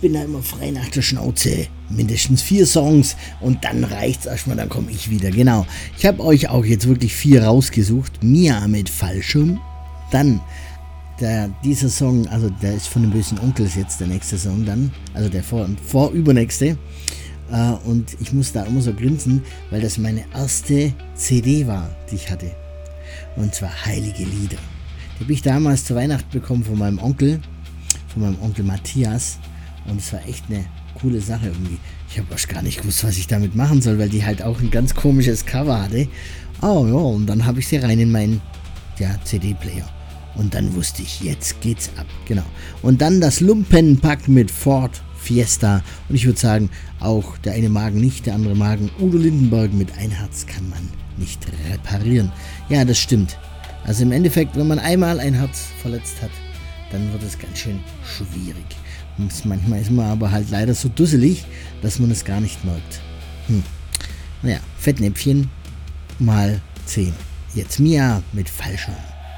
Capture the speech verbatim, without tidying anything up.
bin da immer frei nach der Schnauze. Mindestens vier Songs und dann reicht's erstmal, dann komme ich wieder. Genau. Ich habe euch auch jetzt wirklich vier rausgesucht. Mia mit Fallschirm. Dann der, dieser Song, also der ist von den bösen Onkels jetzt der nächste Song dann. Also der vor, vorübernächste. Äh, und ich muss da immer so grinsen, weil das meine erste C D war, die ich hatte. Und zwar Heilige Lieder. Die habe ich damals zu Weihnachten bekommen von meinem Onkel. Von meinem Onkel Matthias. Und es war echt eine coole Sache irgendwie. Ich habe erst gar nicht gewusst, was ich damit machen soll, weil die halt auch ein ganz komisches Cover hatte. Oh ja, und dann habe ich sie rein in meinen ja, C D-Player. Und dann wusste ich, jetzt geht's ab. Genau. Und dann das Lumpenpack mit Ford Fiesta. Und ich würde sagen, auch der eine Magen nicht, der andere Magen. Udo Lindenberg mit Ein Herz kann man nicht reparieren. Ja, das stimmt. Also im Endeffekt, wenn man einmal ein Herz verletzt hat, dann wird es ganz schön schwierig. Und manchmal ist man aber halt leider so dusselig, dass man es gar nicht merkt. Hm. Naja, Fettnäpfchen mal zehn. Jetzt Mia mit Fallschirm.